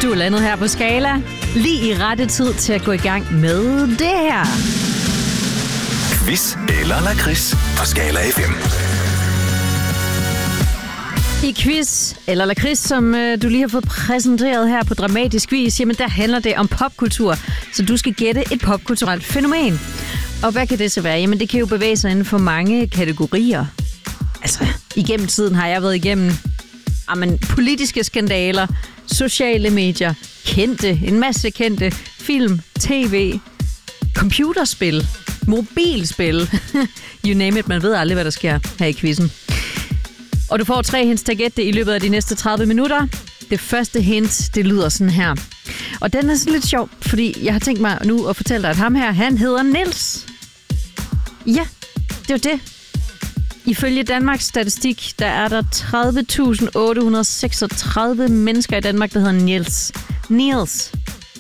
Du er landet her på Skala. Lige i rette tid til at gå i gang med det her. Quiz eller lakrids på Skala FM. I quiz eller lakrids, som du lige har fået præsenteret her på dramatisk vis, jamen der handler det om popkultur. Så du skal gætte et popkulturelt fænomen. Og hvad kan det så være? Jamen det kan jo bevæge sig inden for mange kategorier. Altså, igennem tiden har jeg været igennem politiske skandaler, sociale medier, en masse kendte, film, tv, computerspil, mobilspil. You name it, man ved aldrig, hvad der sker her i quizzen. Og du får 3 hints til at gætte det i løbet af de næste 30 minutter. Det første hint, det lyder sådan her. Og den er sådan lidt sjov, fordi jeg har tænkt mig nu at fortælle dig, at ham her, han hedder Niels. Ja, det er jo det. Ifølge Danmarks statistik, der er der 30.836 mennesker i Danmark, der hedder Niels.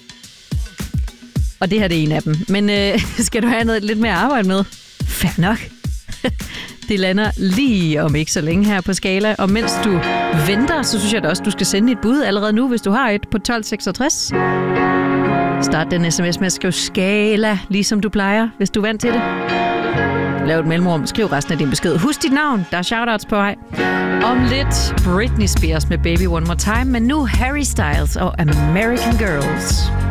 Og det her det er en af dem. Men skal du have noget lidt mere at arbejde med? Fair nok. Det lander lige om ikke så længe her på Skala. Og mens du venter, så synes jeg da også, du skal sende et bud allerede nu, hvis du har et på 1266. Start den sms med at skrive Skala, ligesom du plejer, hvis du er vant til det. Lav et mellemrum, skriv resten af din besked. Husk dit navn, der er shoutouts på vej. Om lidt Britney Spears med Baby One More Time, men nu Harry Styles og American Girls.